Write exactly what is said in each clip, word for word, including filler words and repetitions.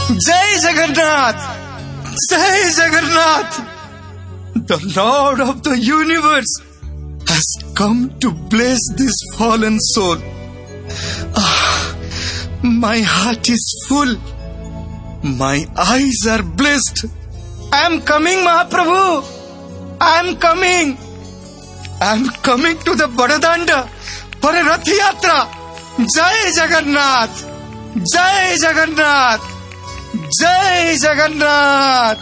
Jai Jagannath! Jai Jagannath! The Lord of the universe has come to bless this fallen soul. Ah, my heart is full. My eyes are blessed. I am coming, Mahaprabhu. I am coming. I am coming to the Badadanda for a Rath Yatra. Jai Jagannath! Jai Jagannath! Jai Jagannath!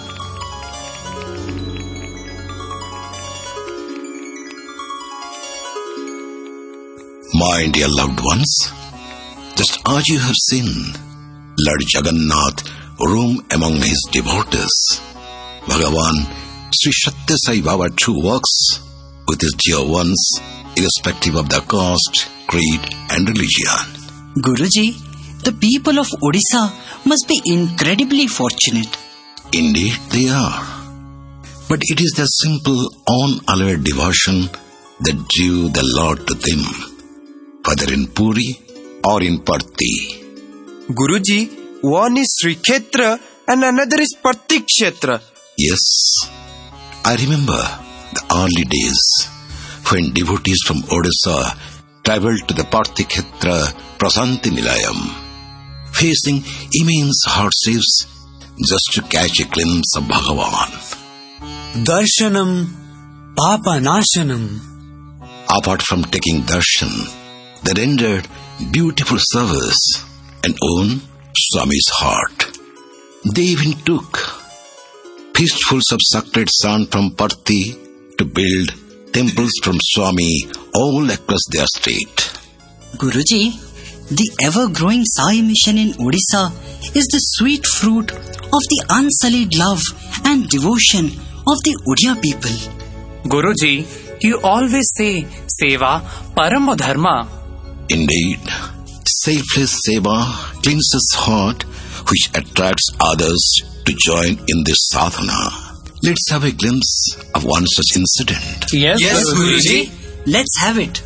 My dear loved ones, just as you have seen Lord Jagannath roam among his devotees, Bhagavan Sri Satya Sai Baba too works with his dear ones, irrespective of their caste, creed and religion. Guruji, the people of Odisha must be incredibly fortunate. Indeed they are. But it is their simple, unalloyed devotion that drew the Lord to them, whether in Puri or in Parthi. Guruji, one is Sri Kshetra and another is Parthi Kshetra. Yes, I remember the early days when devotees from Odisha travelled to the Parthi Kshetra Prasanti Nilayam, facing immense hardships just to catch a glimpse of Bhagavan. Darshanam Papanashanam. Apart from taking darshan, they rendered beautiful service and won Swami's heart. They even took fistfuls of sacred sand from Parthi to build temples from Swami all across their state. Guruji, the ever-growing Sai mission in Odisha is the sweet fruit of the unsullied love and devotion of the Odia people. Guruji, you always say, Seva Parama Dharma. Indeed, selfless seva cleanses heart, which attracts others to join in this sadhana. Let's have a glimpse of one such incident. Yes, Yes, Guruji. Guruji. Let's have it.